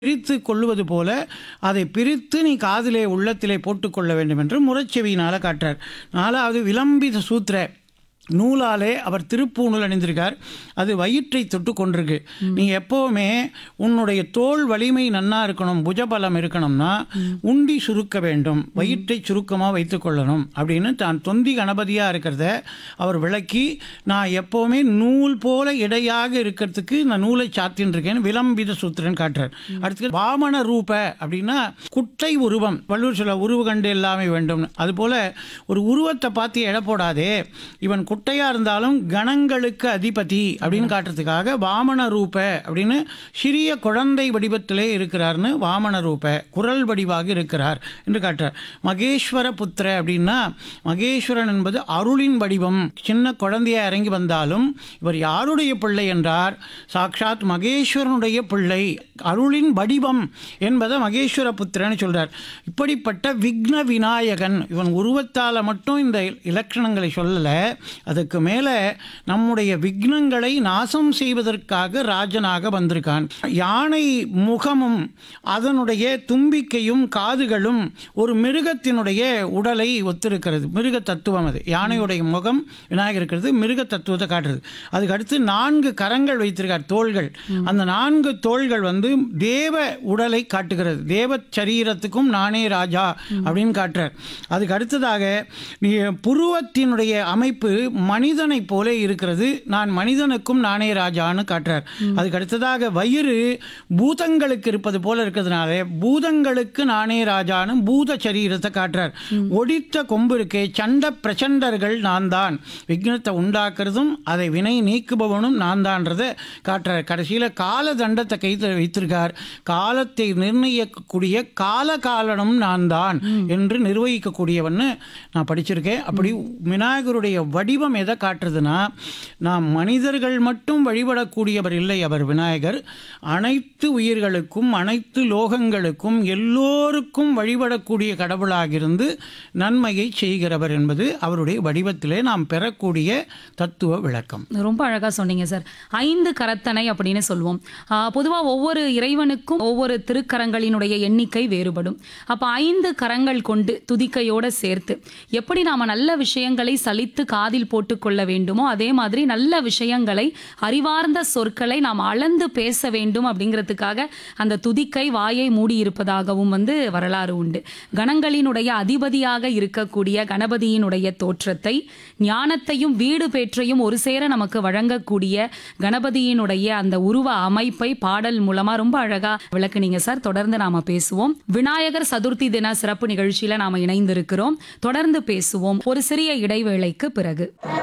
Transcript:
பிரித்து கொள்வது போல அதை பிரித்து நீ காதிலே உள்ளத்திலே போட்டுக்கொள்ள வேண்டும் என்று முரச்செவியினால் காட்டுறார். 4வது விளம்பித சூத்திர நூலாலே அவர் திருப்பூணூல் அணிந்திருக்கார். அது வயிற்றை தொட்டு கொண்டிருக்கு. நீ எப்போவுமே உன்னுடைய தோல் வலிமை நன்னா இருக்கணும், புஜபலம் இருக்கணும்னா உண்டி சுருக்க வேண்டும், வயிற்றை சுருக்கமாக வைத்துக்கொள்ளணும் அப்படின்னு தான் தொந்தி கணபதியாக இருக்கிறத அவர் விளக்கி, நான் எப்போவுமே நூல் போல இடையாக இருக்கிறதுக்கு நான் நூலை சாத்தின்னு இருக்கேன்னு விளம்பித சூத்திரன் காட்டுறார். அடுத்து வாமன ரூப அப்படின்னா குட்டை உருவம். வள்ளுவர் சொல்ல உருவ கண்டு எல்லாமே வேண்டும். அதுபோல் ஒரு உருவத்தை பார்த்து எடை போடாதே, இவன் குட்டையா இருந்தாலும் கணங்களுக்கு அதிபதி அப்படின்னு காட்டுறதுக்காக வாமன ரூப அப்படின்னு சிறிய குழந்தை வடிவத்திலே இருக்கிறார்னு வாமன ரூப குரல் வடிவாக இருக்கிறார் என்று காட்டுறார். மகேஸ்வர புத்திர அப்படின்னா மகேஸ்வரன் என்பது அருளின் வடிவம். சின்ன குழந்தையா இறங்கி வந்தாலும் இவர் யாருடைய பிள்ளை என்றார், சாட்சாத் மகேஸ்வரனுடைய பிள்ளை, அருளின் வடிவம் என்பதை மகேஸ்வர புத்திரன்னு சொல்றார். இப்படிப்பட்ட விக்ன விநாயகன், இவன் உருவத்தால் மட்டும் இந்த இலட்சணங்களை சொல்லலை, அதுக்கு மேலே நம்முடைய விக்னங்களை நாசம் செய்வதற்காக ராஜனாக வந்திருக்கான். யானை முகமும் அதனுடைய தும்பிக்கையும் காதுகளும் ஒரு மிருகத்தினுடைய உடலை ஒத்திருக்கிறது. மிருக தத்துவம் அது. யானையுடைய முகம் விநாயகர் இருக்கிறது, மிருக தத்துவத்தை காட்டுறது. அதுக்கு அடுத்து 4 கரங்கள் வைத்திருக்கார், தோள்கள். அந்த 4 தோள்கள் தேவ உடலை காட்டுகிறது. தேவ சரீரத்துக்கும் நானே ராஜா அப்படின்னு காட்டுறார். அதுக்கு அடுத்ததாக புருவத்தினுடைய அமைப்பு மனிதனை போல இருக்கிறது, நான் மனிதனுக்கும் நானே ராஜான்னு காட்டுறார். அதுக்கு அடுத்ததாக வயிறு பூதங்களுக்கு இருப்பது போல இருக்கிறதுனால பூதங்களுக்கு நானே ராஜான்னு பூத சரீரத்தை காட்டுறார். ஒடித்த கொம்பு இருக்கே, சண்ட பிரச்சண்டர்கள் நான் தான், விக்னத்தை உண்டாக்குறதும் அதை வினை நீக்குபவனும் நான் தான்றதை காட்டுறார். கடைசியில் கால தண்டத்தை கைத்தில் வைத்திருக்கார். காலத்தை நிர்ணயிக்கக்கூடிய காலகாலனும் நான் தான் என்று நிர்வகிக்கக்கூடியவன்னு நான் படிச்சிருக்கேன். அப்படி விநாயகருடைய வடிவம் எதை காட்டுறதுன்னா, நாம் மனிதர்கள் மட்டும் வழிபடக்கூடியவர் இல்லை அவர் விநாயகர். அனைத்து உயிர்களுக்கும் அனைத்து லோகங்களுக்கும் எல்லோருக்கும் வழிபடக்கூடிய கடவுளாக இருந்து நன்மையை செய்கிறவர் என்பது அவருடைய வடிவத்திலே நாம் பெறக்கூடிய தத்துவ விளக்கம். ரொம்ப அழகாக சொன்னீங்க சார். 5 கரத்தனை அப்படின்னு சொல்லுவோம். பொதுவாக ஒவ்வொரு இறைவனுக்கும் ஒவ்வொரு திருக்கரங்களினுடைய எண்ணிக்கை வேறுபடும். அப்போ 5 கரங்கள் கொண்டு துதிக்கையோடு சேர்த்து எப்படி நாம் நல்ல விஷயங்களை சலித்து காதில் போட்டுக்கொள்ள வேண்டுமோ அதே மாதிரி நல்ல விஷயங்களை, அறிவார்ந்த சொற்களை நாம் அளந்து பேச வேண்டும் அப்படிங்கிறதுக்காக அந்த துதிக்கை வாயை மூடி இருப்பதாகவும் வரலாறு உண்டு. கணங்களினுடைய அதிபதியாக இருக்கக்கூடிய கணபதியினுடைய தோற்றத்தை, ஞானத்தையும் வீடு பேற்றையும் ஒரு சேர நமக்கு வழங்கக்கூடிய கணபதியினுடைய அந்த உருவ அமைப்பை பாடல் மூலமா ரொம்ப அழகா விளக்குனீங்க சார். தொடர்ந்து நாம பேசுவோம். விநாயகர் சதுர்த்தி தின சிறப்பு நிகழ்ச்சியில நாம இணைந்திருக்கிறோம். தொடர்ந்து பேசுவோம் ஒரு சிறிய இடைவேளைக்கு பிறகு.